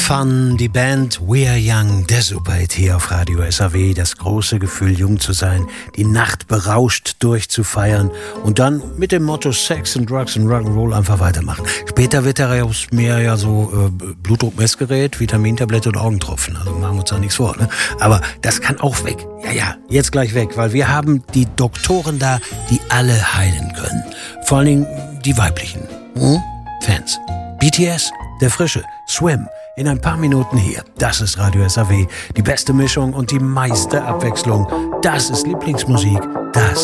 Fun, die Band We Are Young, der Superhit hier auf Radio SAW, das große Gefühl, jung zu sein, die Nacht berauscht durchzufeiern und dann mit dem Motto Sex and Drugs and Rock'n'Roll einfach weitermachen. Später wird daraus mehr ja so Blutdruckmessgerät, Vitamintablette und Augentropfen, also machen wir uns da nichts vor, ne? Aber das kann auch weg. Ja, jetzt gleich weg, weil wir haben die Doktoren da, die alle heilen können. Vor allen Dingen die weiblichen Fans. BTS, der Frische, Swim, in ein paar Minuten hier. Das ist Radio SAW, die beste Mischung und die meiste Abwechslung. Das ist Lieblingsmusik, das